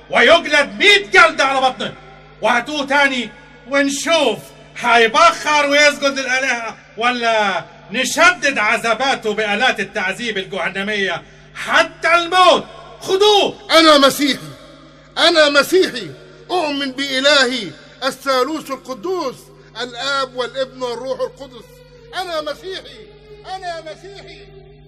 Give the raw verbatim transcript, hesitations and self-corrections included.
ويجلد مئة جلدة على بطنه، وهاتوه تاني ونشوف هيبخر ويسجد للآلهة ولا نشدد عذاباته بآلات التعذيب الجهنمية حتى الموت. خدوه. أنا مسيحي، أنا مسيحي، أؤمن بإلهي الثالوث القدوس، الآب والابن والروح القدس. أنا مسيحي، أنا مسيحي.